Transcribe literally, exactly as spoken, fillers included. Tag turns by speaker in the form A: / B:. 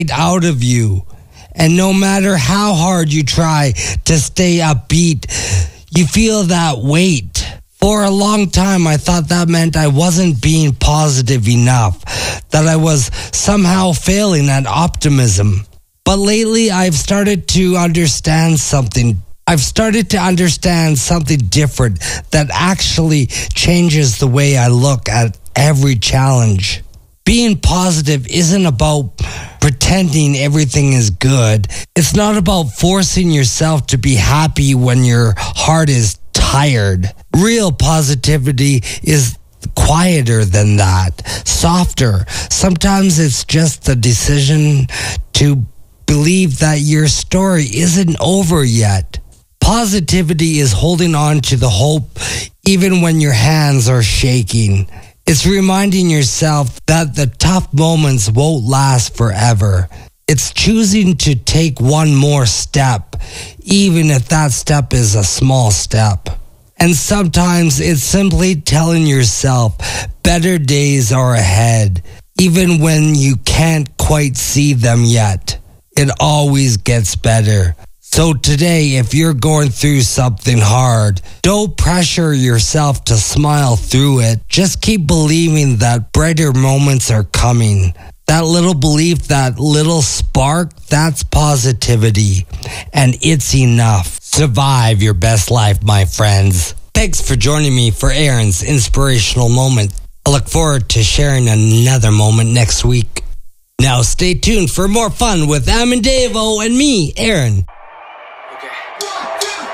A: out of you. And no matter how hard you try to stay upbeat, you feel that weight. For a long time, I thought that meant I wasn't being positive enough, that I was somehow failing at optimism. But lately, I've started to understand something. I've started to understand something different that actually changes the way I look at every challenge. Being positive isn't about pretending everything is good. It's not about forcing yourself to be happy when your heart is tired. Real positivity is quieter than that, softer. Sometimes it's just the decision to believe that your story isn't over yet. Positivity is holding on to the hope even when your hands are shaking. It's reminding yourself that the tough moments won't last forever. It's choosing to take one more step, even if that step is a small step. And sometimes it's simply telling yourself better days are ahead, even when you can't quite see them yet. It always gets better. So today, if you're going through something hard, don't pressure yourself to smile through it. Just keep believing that brighter moments are coming. That little belief, that little spark, that's positivity. And it's enough. Survive your best life, my friends. Thanks for joining me for Aaron's Inspirational Moment. I look forward to sharing another moment next week. Now stay tuned for more fun with Amandavo and me, Aaron.